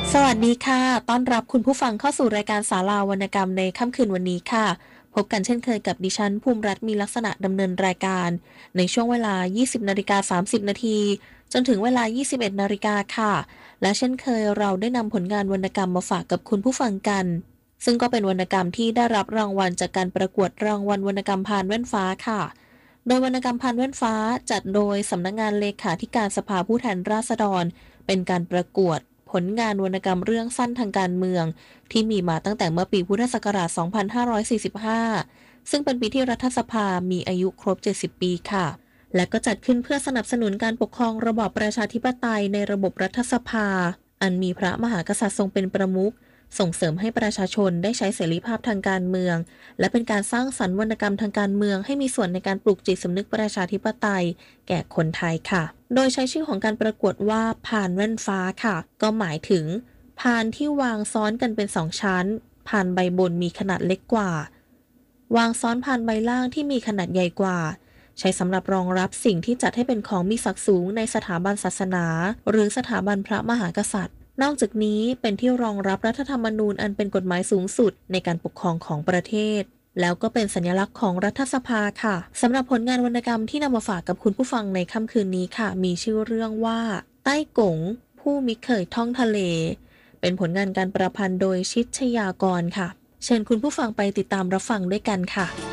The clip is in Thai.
สวัสดีค่ะต้อนรับคุณผู้ฟังเข้าสู่รายการศาลาวรรณกรรมในค่ำคืนวันนี้ค่ะพบกันเช่นเคยกับดิฉันภูมิรัตน์มีลักษณะดำเนินรายการในช่วงเวลา 20:30 นาทีจนถึงเวลา 21 นาฬิกาค่ะและเช่นเคยเราได้นำผลงานวรรณกรรมมาฝากกับคุณผู้ฟังกันซึ่งก็เป็นวรรณกรรมที่ได้รับรางวัลจากการประกวดรางวัลวรรณกรรมพานแว่นฟ้าค่ะโดยวรรณกรรมพานแว่นฟ้าจัดโดยสำนักงานเลขาธิการสภาผู้แทนราษฎรเป็นการประกวดผลงานวรรณกรรมเรื่องสั้นทางการเมืองที่มีมาตั้งแต่เมื่อปีพุทธศักราช 2545 ซึ่งเป็นปีที่รัฐสภามีอายุครบ 70 ปีค่ะ และก็จัดขึ้นเพื่อสนับสนุนการปกครองระบอบประชาธิปไตยในระบบรัฐสภา อันมีพระมหากษัตริย์ทรงเป็นประมุขส่งเสริมให้ประชาชนได้ใช้เสรีภาพทางการเมือง และเป็นการสร้างสรรค์วรรณกรรมทางการเมืองให้มีส่วนในการปลูกจิตสำนึกประชาธิปไตยแก่คนไทยค่ะ โดยใช้ชื่อของการประกวดว่าพานแว่นฟ้าค่ะ ก็หมายถึงพานที่วางซ้อนกันเป็นสองชั้นพานใบบนมีขนาดเล็กกว่าวางซ้อนพานใบล่างที่มีขนาดใหญ่กว่าใช้สำหรับรองรับสิ่งที่จัดให้เป็นของมีศักดิ์สูงในสถาบันศาสนาหรือสถาบันพระมหากษัตริย์นอกจากนี้เป็นที่รองรับรัฐธรรมนูญอันเป็นกฎหมายสูงสุดในการปกครองของประเทศแล้วก็เป็นสัญลักษณ์ของรัฐสภาค่ะสำหรับผลงานวรรณกรรมที่นำมาฝากกับคุณผู้ฟังในค่ำคืนนี้ค่ะมีชื่อเรื่องว่าใต้กงผู้มิเคยท่องทะเลเป็นผลงานการประพันธ์โดยชิตชยากรค่ะเชิญคุณผู้ฟังไปติดตามรับฟังด้วยกันค่ะ